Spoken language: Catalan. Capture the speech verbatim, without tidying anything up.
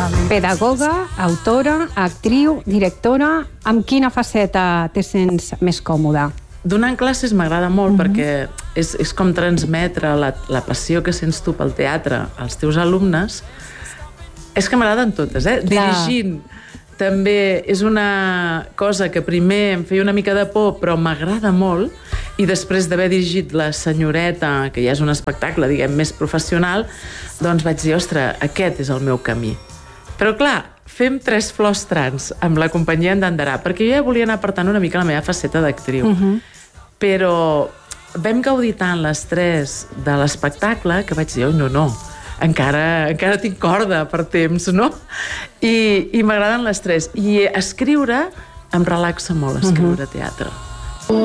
Pedagoga, autora, actriu, directora... Amb quina faceta te sents més còmoda? Donant classes m'agrada molt uh-huh. perquè és, és com transmetre la, la passió que sents tu pel teatre als teus alumnes. És que m'agraden totes, eh? Clar. Dirigint també és una cosa que primer em feia una mica de por, però m'agrada molt, i després d'haver dirigit La Senyoreta, que ja és un espectacle, diguem, més professional, doncs vaig dir, ostres, aquest és el meu camí. Però clar, fem Tres flors trans amb la companyia Endandarà, perquè jo ja volia anar apartant una mica la meva faceta d'actriu. Uh-huh. Però vam gaudir tant les tres de l'espectacle que vaig dir, oh, no, no, encara, encara tinc corda per temps, no? I, i m'agraden les tres. I escriure em relaxa molt, escriure uh-huh. teatre.